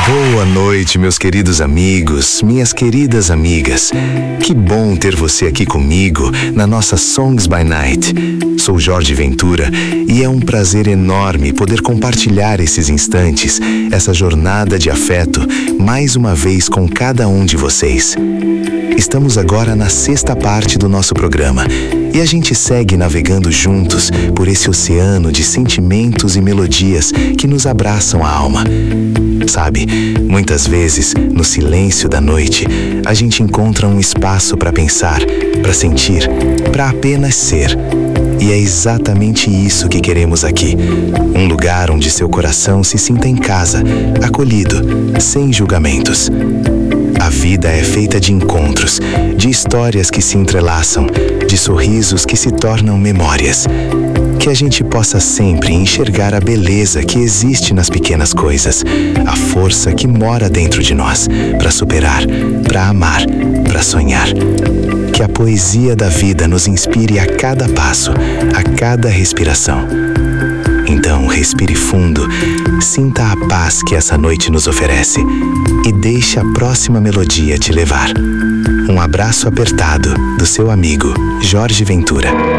Boa noite, meus queridos amigos, minhas queridas amigas. Que bom ter você aqui comigo na nossa Songs by Night. Sou Jorge Ventura e é um prazer enorme poder compartilhar esses instantes, essa jornada de afeto, mais uma vez com cada um de vocês. Estamos agora na 6ª parte do nosso programa e a gente segue navegando juntos por esse oceano de sentimentos e melodias que nos abraçam a alma. Sabe, muitas vezes, no silêncio da noite, a gente encontra um espaço para pensar, para sentir, para apenas ser. E é exatamente isso que queremos aqui. Um lugar onde seu coração se sinta em casa, acolhido, sem julgamentos. A vida é feita de encontros, de histórias que se entrelaçam, de sorrisos que se tornam memórias. Que a gente possa sempre enxergar a beleza que existe nas pequenas coisas, a força que mora dentro de nós, para superar, para amar, para sonhar. Que a poesia da vida nos inspire a cada passo, a cada respiração. Então, respire fundo, sinta a paz que essa noite nos oferece e deixe a próxima melodia te levar. Um abraço apertado do seu amigo Jorge Ventura.